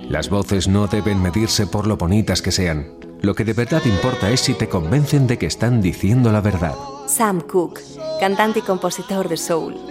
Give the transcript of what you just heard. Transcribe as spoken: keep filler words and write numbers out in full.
Las voces no deben medirse por lo bonitas que sean. Lo que de verdad importa es si te convencen de que están diciendo la verdad. Sam Cooke, cantante y compositor de soul.